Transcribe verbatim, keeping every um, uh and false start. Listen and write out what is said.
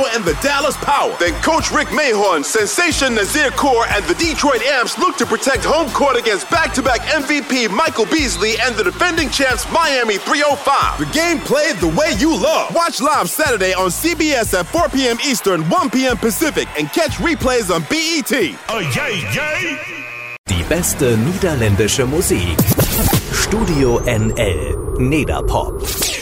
and the Dallas Power. Then Coach Rick Mahorn, Sensation Nazir Kaur, and the Detroit Amps look to protect home court against back-to-back M V P Michael Beasley and the defending champs Miami three oh five. The game played the way you love. Watch live Saturday on C B S at four p.m. Eastern, one p.m. Pacific and catch replays on B E T. Oh, yay, yay. Die beste niederländische Musik. Studio N L Nederpop.